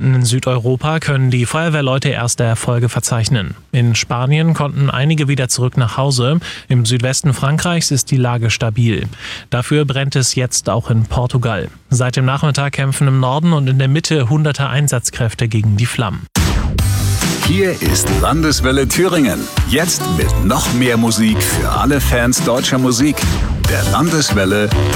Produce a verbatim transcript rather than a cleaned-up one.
Brandbränden in Südeuropa können die Feuerwehrleute erste Erfolge verzeichnen. In Spanien konnten einige wieder zurück nach Hause. Im Südwesten Frankreichs ist die Lage stabil. Dafür brennt es jetzt auch in Portugal. Seit dem Nachmittag kämpfen im Norden und in der Mitte hunderte Einsatzkräfte gegen die Flammen. Hier ist Landeswelle Thüringen. Jetzt mit noch mehr Musik für alle Fans deutscher Musik. Der Landeswelle